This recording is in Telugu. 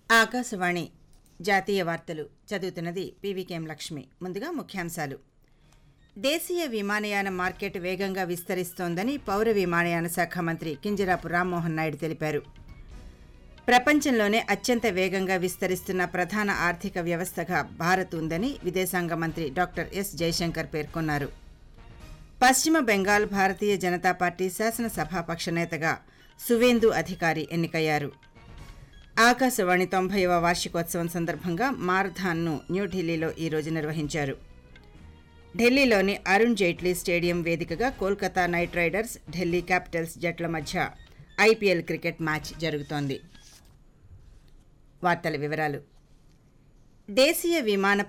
ఆకాశవాణి జాతీయ వార్తలు చదువుతున్నది పీవీకేఎం లక్ష్మి. ముందుగా ముఖ్యాంశాలు. దేశీయ విమానయాన మార్కెట్ వేగంగా విస్తరిస్తోందని పౌర విమానయాన శాఖ మంత్రి కింజరాపు రామ్మోహన్ నాయుడు తెలిపారు. ప్రపంచంలోనే అత్యంత వేగంగా విస్తరిస్తున్న ప్రధాన ఆర్థిక వ్యవస్థగా భారత్ ఉందని విదేశాంగ మంత్రి డాక్టర్ ఎస్ జయశంకర్ పేర్కొన్నారు. పశ్చిమ బెంగాల్ భారతీయ జనతా పార్టీ శాసనసభాపక్ష నేతగా సువేందు అధికారి ఎన్నికయ్యారు. ఆకాశవాణి 90వ వార్షికోత్సవం సందర్భంగా మారథాన్ను న్యూఢిల్లీలో ఈరోజు నిర్వహించారు. ఢిల్లీలోని అరుణ్ జైట్లీ స్టేడియం వేదికగా Kolkata night riders, Delhi Capitals జట్ల మధ్య ఐపీఎల్ క్రికెట్ మ్యాచ్ జరుగుతోంది. వార్తల వివరాలు. దేశీయ విమాన